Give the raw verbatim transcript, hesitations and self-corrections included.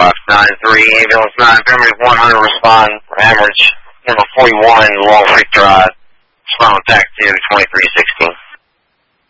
Box nine three, ambulance nine, primitive one hundred, respond for hemorrhage, number forty-one, Long Creek Drive, respond with taxi to twenty-three sixteen.